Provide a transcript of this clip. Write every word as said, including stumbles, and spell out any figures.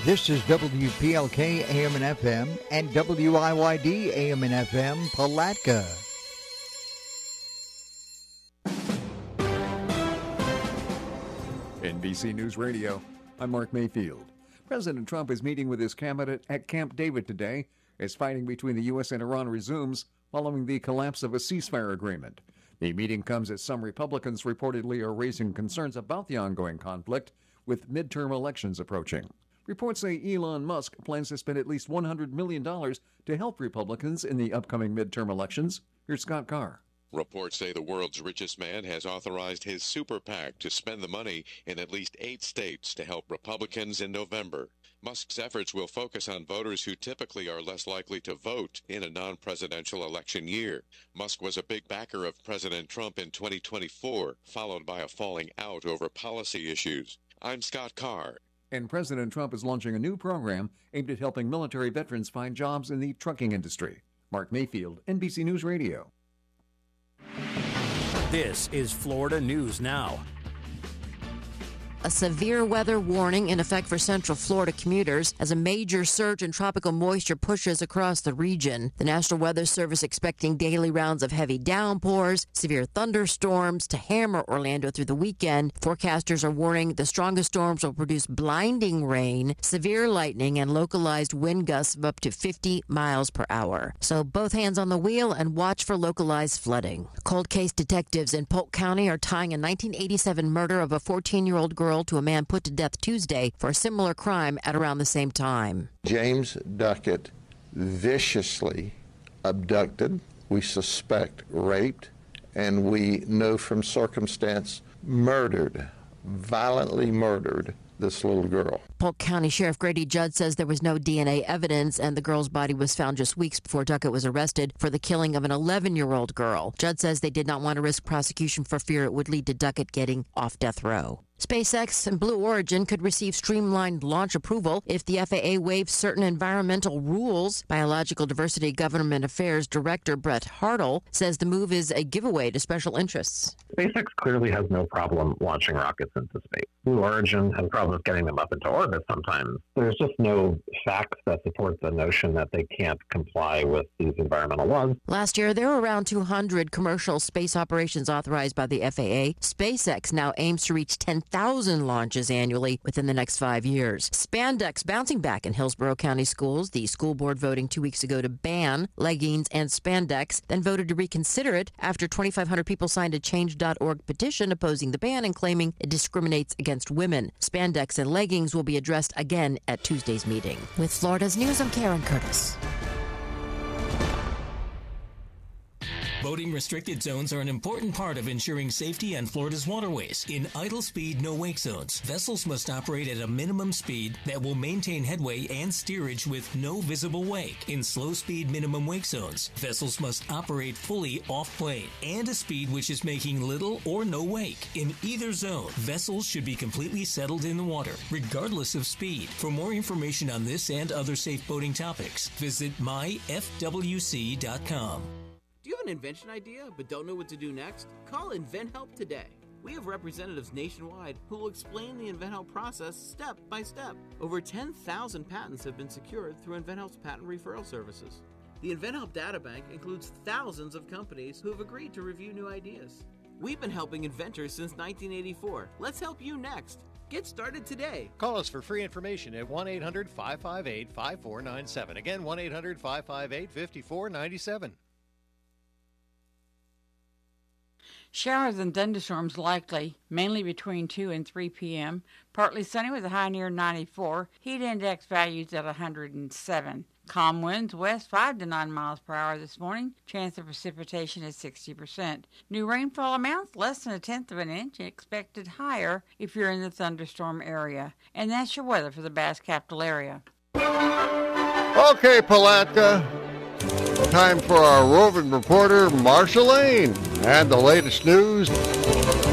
This is W P L K A M and F M and W I Y D A M and F M Palatka. N B C News Radio, I'm Mark Mayfield. President Trump is meeting with his cabinet at Camp David today as fighting between the U S and Iran resumes following the collapse of a ceasefire agreement. The meeting comes as some Republicans reportedly are raising concerns about the ongoing conflict with midterm elections approaching. Reports say Elon Musk plans to spend at least one hundred million dollars to help Republicans in the upcoming midterm elections. Here's Scott Carr. Reports say the world's richest man has authorized his super PAC to spend the money in at least eight states to help Republicans in November. Musk's efforts will focus on voters who typically are less likely to vote in a non-presidential election year. Musk was a big backer of President Trump in twenty twenty-four, followed by a falling out over policy issues. I'm Scott Carr. And President Trump is launching a new program aimed at helping military veterans find jobs in the trucking industry. Mark Mayfield, N B C News Radio. This is Florida News Now. A severe weather warning in effect for Central Florida commuters as a major surge in tropical moisture pushes across the region. The National Weather Service expecting daily rounds of heavy downpours, severe thunderstorms to hammer Orlando through the weekend. Forecasters are warning the strongest storms will produce blinding rain, severe lightning, and localized wind gusts of up to fifty miles per hour. So both hands on the wheel and watch for localized flooding. Cold case detectives in Polk County are tying a nineteen eighty-seven murder of a fourteen-year-old girl to a man put to death Tuesday for a similar crime at around the same time. James Duckett viciously abducted, we suspect raped, and we know from circumstance murdered, violently murdered this little girl. Polk County Sheriff Grady Judd says there was no D N A evidence and the girl's body was found just weeks before Duckett was arrested for the killing of an eleven-year-old girl. Judd says they did not want to risk prosecution for fear it would lead to Duckett getting off death row. SpaceX and Blue Origin could receive streamlined launch approval if the F A A waives certain environmental rules. Biological Diversity Government Affairs Director Brett Hartle says the move is a giveaway to special interests. SpaceX clearly has no problem launching rockets into space. Blue Origin has problems getting them up into orbit sometimes. There's just no facts that support the notion that they can't comply with these environmental laws. Last year, there were around two hundred commercial space operations authorized by the F A A. SpaceX now aims to reach ten thousand launches annually within the next five years. Spandex bouncing back in Hillsborough County schools. The school board voting two weeks ago to ban leggings and spandex, then voted to reconsider it after twenty-five hundred people signed a change dot org petition opposing the ban and claiming it discriminates against women. Spandex and leggings will be addressed again at Tuesday's meeting. With Florida's News, I'm Karen Curtis. Boating restricted zones are an important part of ensuring safety on Florida's waterways. In idle speed, no wake zones, vessels must operate at a minimum speed that will maintain headway and steerage with no visible wake. In slow speed minimum wake zones, vessels must operate fully off plane and a speed which is making little or no wake. In either zone, vessels should be completely settled in the water, regardless of speed. For more information on this and other safe boating topics, visit my f w c dot com. Do you have an invention idea but don't know what to do next? Call InventHelp today. We have representatives nationwide who will explain the InventHelp process step by step. Over ten thousand patents have been secured through InventHelp's patent referral services. The InventHelp databank includes thousands of companies who have agreed to review new ideas. We've been helping inventors since nineteen eighty-four. Let's help you next. Get started today. Call us for free information at one eight hundred five five eight five four nine seven. Again, one eight hundred five five eight five four nine seven. Showers and thunderstorms likely, mainly between two and three p.m. Partly sunny with a high near ninety-four. Heat index values at one hundred seven. Calm winds west five to nine miles per hour this morning. Chance of precipitation is sixty percent. New rainfall amounts less than a tenth of an inch, expected higher if you're in the thunderstorm area. And that's your weather for the Bass Capital area. Okay, Palatka. Time for our roving reporter, Marsha Lane, and the latest news